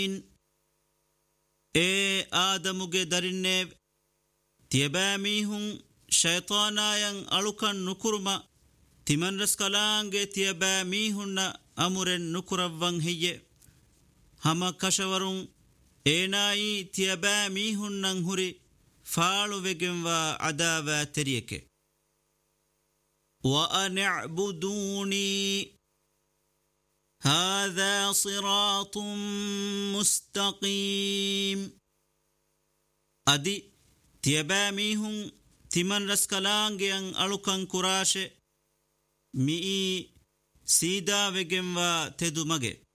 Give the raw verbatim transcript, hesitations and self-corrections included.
ee aadamuge darinneeb tiyabamihun shaytaanayan alukan nukurma timan raskalaange tiyabamihunna amuren nukuravvan hiye hama kashawarun eenaayi tiyabamihunnan huri faaluvegenwa adaava teriyeke wa an'buduni هذا صراط مستقيم أدي تيباميهم تمن رسكالانجيان ألوكان كراش مئي سيدا وجموا تدو مجه